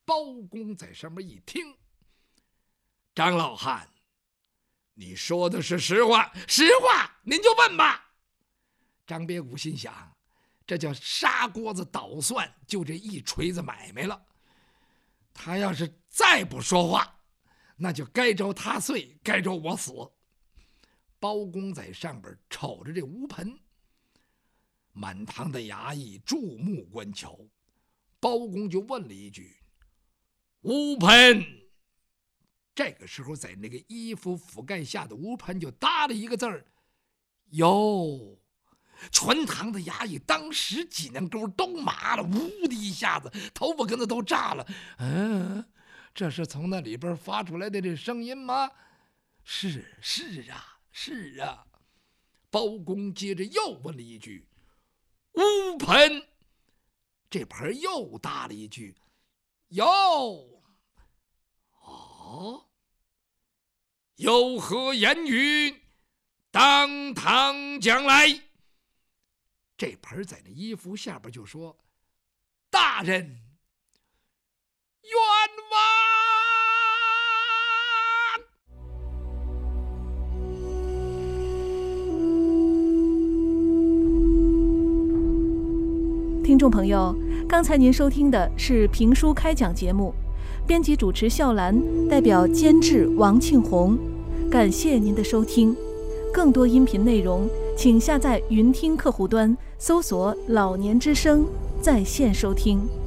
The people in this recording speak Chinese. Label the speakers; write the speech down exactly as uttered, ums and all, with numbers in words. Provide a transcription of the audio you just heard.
Speaker 1: 包公在上面一听，张老汉，你说的是实话？实话，您就问吧。张别谷心想，这叫砂锅子捣蒜，就这一锤子买卖了。他要是再不说话，那就该着他碎，该着我死。包公在上边瞅着这吴盆，满堂的衙役注目观瞧。包公就问了一句：“吴盆。”这个时候，在那个衣服覆盖下的吴盆就答了一个字儿：“有。”全堂的衙役当时脊梁沟都麻了，呜的一下子，头发跟子都炸了。嗯，这是从那里边发出来的这声音吗？是是啊，是啊。包公接着又问了一句：“乌盆。”这盆又答了一句：“有。”哦，有何言语？当堂讲来。这盆在那衣服下边就说：“大人，冤
Speaker 2: 枉！”听众朋友，刚才您收听的是评书开讲节目，编辑主持笑兰，代表监制王庆红，感谢您的收听。更多音频内容，请下载云听客户端，搜索“老年之声”在线收听。